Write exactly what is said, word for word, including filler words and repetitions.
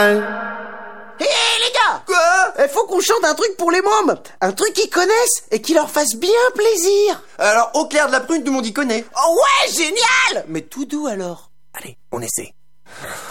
Hé les gars! Quoi? Il faut qu'on chante un truc pour les mômes. Un truc qu'ils connaissent et qui leur fasse bien plaisir. Alors, au clair de la prune, tout le monde y connaît. Oh ouais, génial! Mais tout doux alors. Allez, on essaie.